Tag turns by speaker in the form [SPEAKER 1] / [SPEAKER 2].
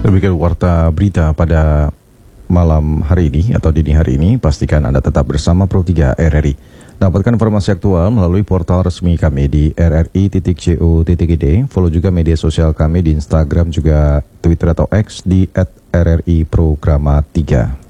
[SPEAKER 1] Demikian warta berita pada malam hari ini atau dini hari ini. Pastikan Anda tetap bersama Pro 3 RRI. Dapatkan informasi aktual melalui portal resmi kami di rri.co.id. Follow juga media sosial kami di Instagram juga Twitter atau X di @rri programa 3.